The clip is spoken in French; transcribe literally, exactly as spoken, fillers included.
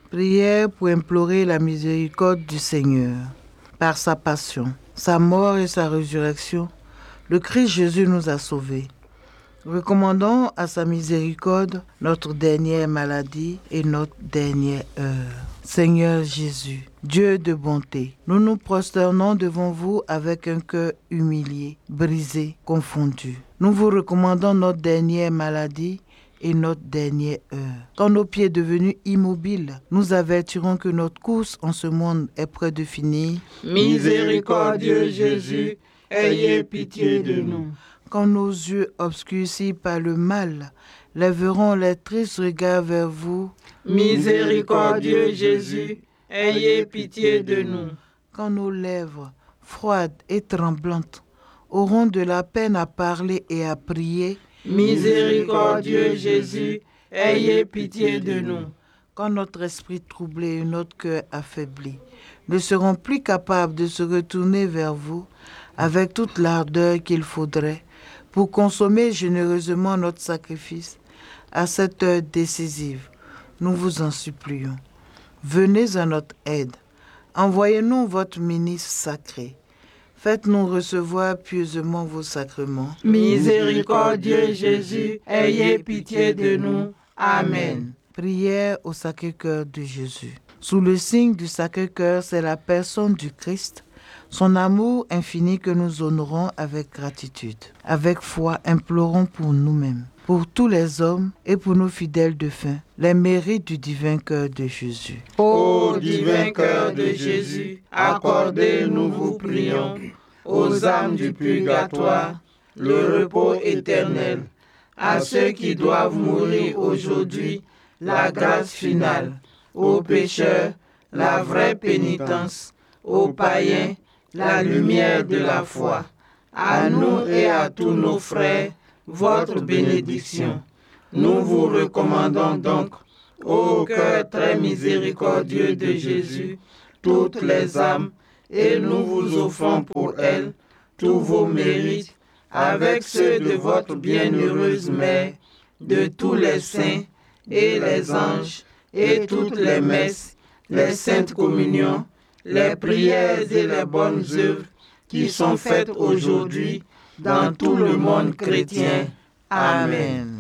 Prière pour implorer la miséricorde du Seigneur. Par sa passion, sa mort et sa résurrection, le Christ Jésus nous a sauvés. Recommandons à sa miséricorde notre dernière maladie et notre dernière heure. Seigneur Jésus, Dieu de bonté, nous nous prosternons devant vous avec un cœur humilié, brisé, confondu. Nous vous recommandons notre dernière maladie et notre dernière heure. Quand nos pieds devenus immobiles, nous avertirons que notre course en ce monde est près de finir. Miséricordieux Jésus, ayez pitié de nous. Quand nos yeux obscurcis par le mal lèveront les tristes regards vers vous. Miséricordieux Jésus, ayez pitié de nous. Quand nos lèvres, froides et tremblantes, auront de la peine à parler et à prier. Miséricordieux Jésus, ayez pitié de nous. Quand notre esprit troublé et notre cœur affaibli ne seront plus capables de se retourner vers vous avec toute l'ardeur qu'il faudrait pour consommer généreusement notre sacrifice à cette heure décisive, nous vous en supplions. Venez à notre aide. Envoyez-nous votre ministre sacré. Faites-nous recevoir pieusement vos sacrements. Miséricordieux Jésus, ayez pitié de nous. Amen. Prière au Sacré-Cœur de Jésus. Sous le signe du Sacré-Cœur, c'est la personne du Christ, son amour infini que nous honorons avec gratitude. Avec foi, implorons pour nous-mêmes, pour tous les hommes et pour nos fidèles défunts, les mérites du divin cœur de Jésus. Ô divin cœur de Jésus, accordez, nous vous prions, aux âmes du purgatoire, le repos éternel, à ceux qui doivent mourir aujourd'hui, la grâce finale, aux pécheurs, la vraie pénitence, aux païens, la lumière de la foi, à nous et à tous nos frères, votre bénédiction. Nous vous recommandons donc, ô cœur très miséricordieux de Jésus, toutes les âmes, et nous vous offrons pour elles tous vos mérites, avec ceux de votre bienheureuse Mère, de tous les saints et les anges, et toutes les messes, les saintes communions, les prières et les bonnes œuvres qui sont faites aujourd'hui dans tout le monde chrétien. Amen.